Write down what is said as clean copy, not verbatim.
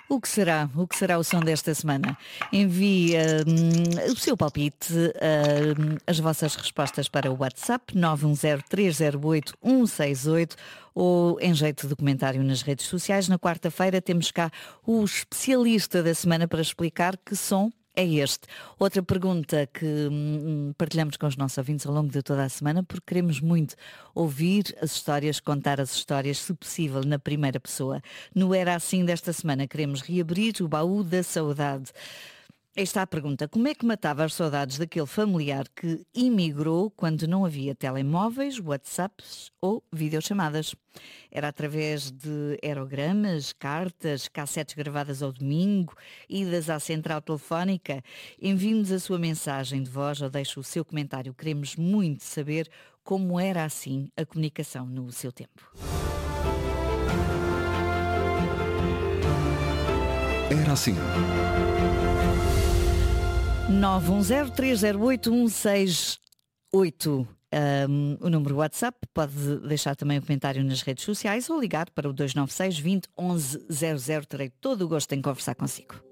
O que será? O que será o som desta semana? Envie o seu palpite, as vossas respostas para o WhatsApp 910308168 ou em jeito de comentário nas redes sociais. Na quarta-feira temos cá o especialista da semana para explicar que som é este. Outra pergunta que partilhamos com os nossos ouvintes ao longo de toda a semana, porque queremos muito ouvir as histórias, contar as histórias, se possível, na primeira pessoa. No Era Assim desta semana, queremos reabrir o baú da saudade. Aí está a pergunta: como é que matava as saudades daquele familiar que imigrou quando não havia telemóveis, WhatsApps ou videochamadas? Era através de aerogramas, cartas, cassetes gravadas ao domingo, idas à central telefónica? Envie-nos a sua mensagem de voz ou deixe o seu comentário. Queremos muito saber como era assim a comunicação no seu tempo. Era assim. 910308168. O número WhatsApp, pode deixar também o comentário nas redes sociais ou ligar para o 296 20 11 00. Terei todo o gosto em conversar consigo.